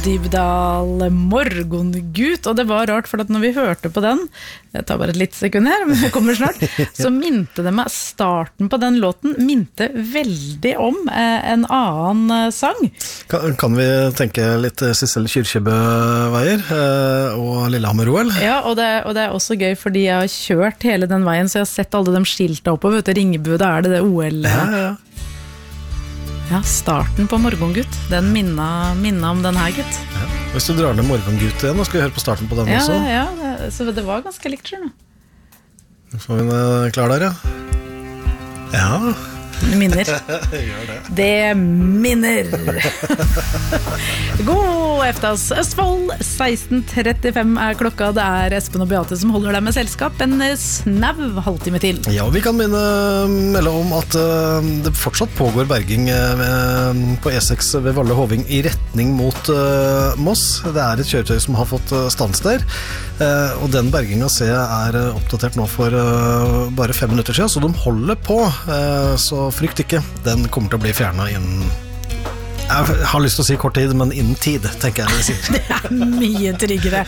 Dybdahl, Morgengut, og det var rart, for at når vi hørte på den, det tar bare et litt sekund her, men det kommer snart, så minte det meg, starten på den låten minte veldig om en annen sang. Kan vi tenke litt Sissel Kyrkjebø-veier og Lillehammer-OL? Ja, og det er også gøy, fordi jeg har kjørt hele den veien, så jeg har sett alle de skilta oppover, vet du, Ringebu, da er det OL. Ja. Ja, starten på Morgengutt, den minna om den her, gitt. Ja. Hvis du drar ned Morgengutt igjen, da skal vi høre på starten på den også. Ja, så det var ganske likt, skjønner du. Nå får vi den klar der, ja. Ja. Minner. Det minner. God eftas Østfold, 16:35 er klokka. Det er Espen og Beate som holder deg med selskap en snau halvtime til. Ja, vi kan melde om at det fortsatt pågår berging på E6 ved Valle Hoving i retning mot Moss. Det er et kjøretøy som har fått stans der, og den berginga ser jeg er oppdatert nå for bare 5 minutter siden, så de holder på, så frykt ikke, den kommer til å bli fjernet innen, jeg har lyst til å si kort tid, men innen tid, tenker jeg det sier. Det er mye tryggere.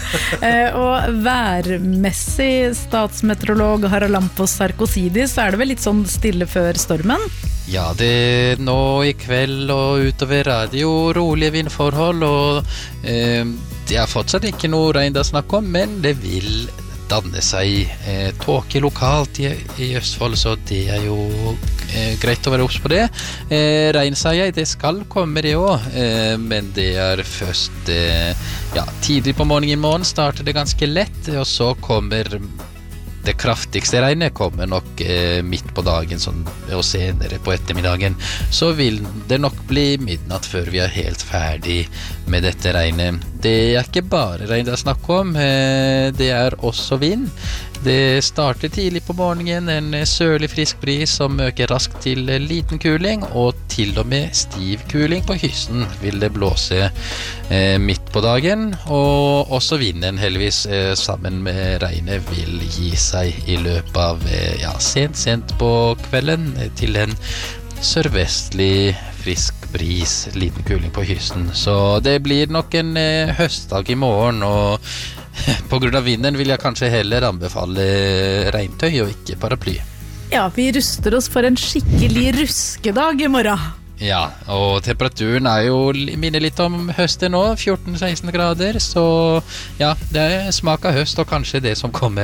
Og værmessig, statsmeteorolog Haralampos Sarkosidis, så er det vel litt sånn stille før stormen? Ja, det er nå i kveld og utover radio rolige vindforhold, og det er fortsatt ikke noe regn det er snakk om, men det vil danne seg tåke lokalt i Østfold, så det er jo greit å være obs på det. Regn, sier jeg, det skal komme det også, men det er først tidlig på morgenen i morgen starter det ganske lett, og så kommer det kraftigste regnet kommer nok midt på dagen sånn, og senere på ettermiddagen, så vil det nok bli midnatt før vi er helt ferdig med dette regnet. Det er ikke bare regn det er snakk om, det er også vind. Det starter tidlig på morgenen, en sørlig frisk bris som øker raskt til liten kuling, og til og med stiv kuling på kysten vil det blåse midt på dagen, og også vinden heldigvis sammen med regnet vil gi seg i løpet av sent på kvelden til en sørvestlig frisk bris, liten kuling på kysten. Så det blir nok en høstdag i morgen, og på grunn av vinden vil jeg kanskje heller anbefale regntøy og ikke paraply. Ja, vi ruster oss for en skikkelig ruskedag i morgen. Ja, og temperaturen er jo minner litt om høsten nå, 14-16 grader, så ja, det er smak av høst og kanskje det som kommer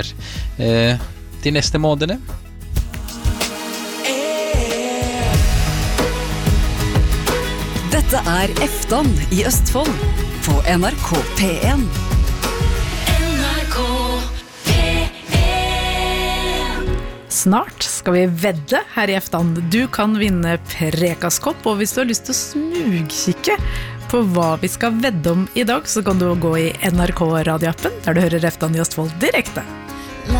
de neste månedene. Dette er Eftan i Østfold på NRK P1. Snart skal vi vedde her i Eftan. Du kan vinne Prekaskopp, og hvis du har lyst til å smugkikke på hva vi skal vedde om i dag, så kan du gå i NRK radioappen, der du hører Eftan i Østfold direkte.